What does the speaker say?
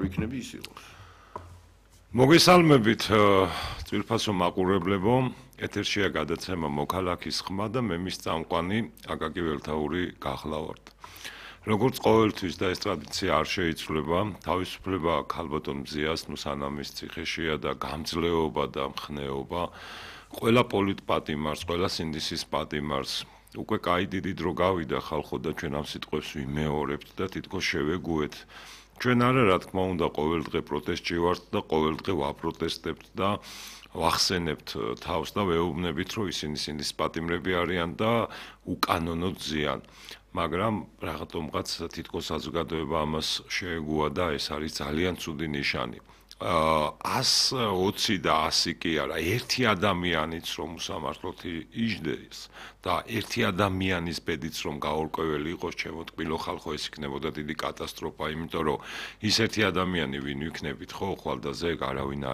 იქნები ის იყოს. მოგესალმებით წვირფასო მაყურებლებო, ეთერშია გადაცემა მოქალაქის ხმა და მე მის წამყვანი აკაკი ველთაური გახლავართ. როგორც ყოველთვის და ეს ტრადიცია არ შეიცვლება, თავისუფლება ქალბატონ მზიას, სანამ ის ციხეშია და გამძლეობა და მხნეობა, ყველა პოლიტპატიმარს, ყველა სინდისის პატიმარს უკვე კაი დიდი დრო გავიდა ხალხო და ჩვენ ამ სიტყვებს ვიმეორებთ და თითქოს შევეგუეთ. ჩვენ არა რა თქმა უნდა ყოველდღე პროტესტში ვართ და ყოველდღე ვაპროტესტებთ და ვახსენებთ თავს და ვეუბნებით რომ ისინი სინდის პატიმრები არიან და უკანონოდ ზიან. მაგრამ რაღაცომღაც თითქოს საზოგადოება ამას შეეგუა და ეს არის ძალიან ცუდი ნიშანი. 120 და 100 კი არა, ერთი ადამიანიც რომ უსამართლოდ იჯდეს და ერთი ადამიანის ბედიც რომ გაურკვეველი იყოს, ჩემო ტკბილო ხალხო, ეს იქნებოდა დიდი კატასტროფა, იმიტომ რომ ის ერთი ადამიანი ვინ ვიქნებით ხო ხვალდაზე არავინ